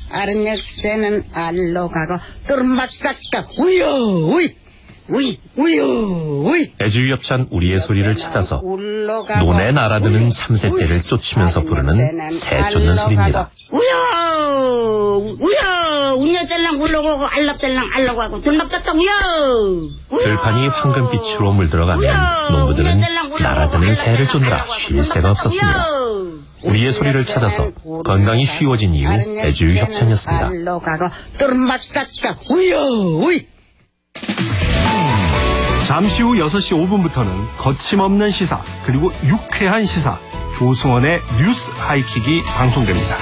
아른 역새는 알로 가고 뚜rum박 깎아 우여 우이 우이 우여 우이. 애주협찬 우리의 소리를 찾아서 논에 날아드는 참새떼를 쫓으면서 부르는 새 쫓는 소리입니다. 우여 우여 우녀짤랑 울러가고 알랍짤랑 알러가고 둘박깎아 우여. 들판이 황금빛으로 물들어가면 농부들은 날아드는 새를 쫓느라 쉴 새가 없었습니다. 우리의 소리를 찾아서 건강이 쉬워진 이유 애주협찬이었습니다. 잠시 후 6시 5분부터는 거침없는 시사 그리고 유쾌한 시사 조승원의 뉴스 하이킥이 방송됩니다.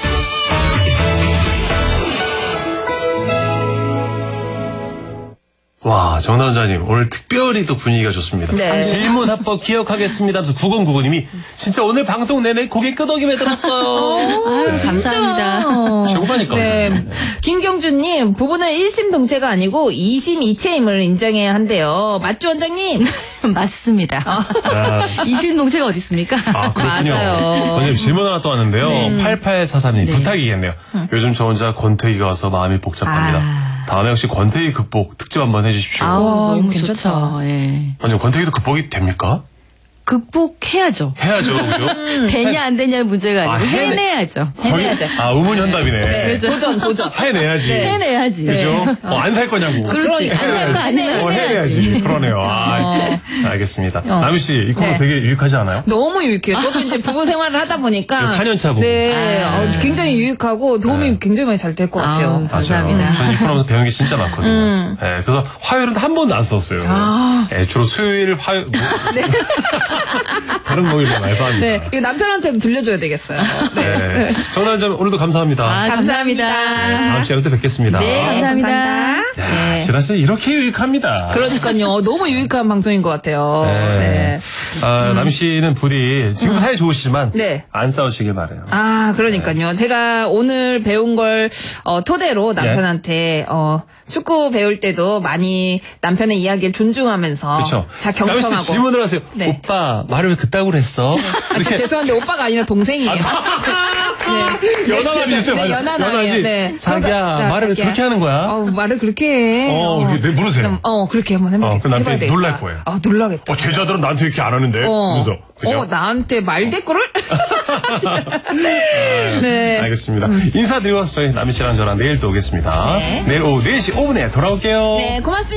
와, 정다운자님 오늘 특별히 또 분위기가 좋습니다. 네. 질문합법 기억하겠습니다. 9099님이 진짜 오늘 방송 내내 고개 끄덕이며 들었어요. 아유, 감사합니다. 최고라니까. 네. 김경준님, 부부는 1심 동체가 아니고 2심 이체임을 인정해야 한대요. 맞죠, 원장님? 맞습니다. 2심 동체가 어디 있습니까? 아, 그렇군요. 맞아요. 원장님 질문 하나 또 왔는데요. 8843님 부탁이겠네요. 요즘 저 혼자 권태기가 와서 마음이 복잡합니다. 다음에 혹시 권태기 극복 특집 한번 해주십시오. 너무 괜찮다. 좋죠. 예. 완전 권태기도 극복이 됩니까? 극복해야죠. 해야죠, 그죠? 되냐 안 되냐의 문제가 아니고 해내야죠. 해내야죠. 아, 의문현답이네. 네, 도전. 해내야지. 네. 해내야지. 그죠? 안 살 거냐고. 그렇지. 안 살 거 아니에요. 해내야지. 그러네요. 알겠습니다. 남희 씨, 이 코너 네. 되게 유익하지 않아요? 너무 유익해요. 저도 이제 부부 생활을 하다 보니까. 4년 차고. 네. 굉장히 유익하고 도움이 네. 굉장히 많이 잘 될 것 같아요. 감사합니다. 저는 이 코너에서 배우는 게 진짜 많거든요. 네, 그래서 화요일은 한 번도 안 썼어요. 네, 주로 수요일, 화요일. 다른 목요일에 많이 써합니다. 네. 이거 남편한테도 들려줘야 되겠어요. 네. 정다운자 오늘도 감사합니다. 감사합니다. 다음 시간에 또 뵙겠습니다. 네, 감사합니다. 야, 지난 시간 이렇게 유익합니다. 그러니까요. 너무 유익한 방송인 것 같아요. 네. 남희 씨는 부디 지금 사이 좋으시지만 네. 안 싸우시길 바래요. 그러니까요. 제가 오늘 배운 걸 토대로 남편한테 축구 배울 때도 많이 남편의 이야기를 존중하면서 그렇죠. 자 남희 씨 경청하고. 질문을 하세요. 네. 오빠 말을 왜 그따구로 했어? 저 죄송한데 오빠가 아니라 동생이에요. 네. 연하남이 진짜 네, 맞아. 연하남이에요. 네. 자기야 말을 왜 자기야. 그렇게 하는 거야? 말을 그렇게 해. 네, 물으세요. 그렇게 한번 해봐야 그 남편이 되겠다. 놀랄 거예요. 놀라겠다. 제자들은 나한테 이렇게 안 하는데. 그래서 그죠? 나한테 말대꾸를? 네. 알겠습니다. 인사드리고 저희 남희 씨랑 저랑 내일 또 오겠습니다. 네. 내일 오후 4시 5분에 돌아올게요. 네, 고맙습니다.